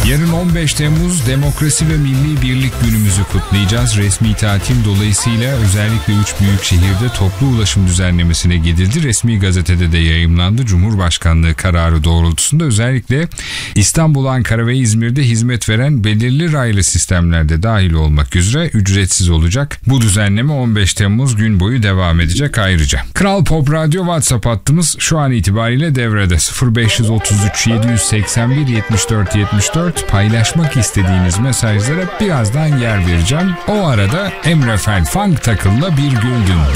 Yarın 15 Temmuz Demokrasi ve Milli Birlik Günümüzü kutlayacağız. Resmi tatil dolayısıyla özellikle 3 büyük şehirde toplu ulaşım düzenlemesine gidildi. Resmi gazetede de yayımlandı. Cumhurbaşkanlığı kararı doğrultusunda özellikle İstanbul, Ankara ve İzmir'de hizmet veren belirli raylı sistemlerde dahil olmak üzere ücretsiz olacak. Bu düzenleme 15 Temmuz gün boyu devam edecek ayrıca. Kral Pop Radyo WhatsApp hattımız şu an itibariyle devrede. 0533 781 74 74. Paylaşmak istediğiniz mesajlara birazdan yer vereceğim. O arada Emre Fel Funk Takıl'la Bir Güldün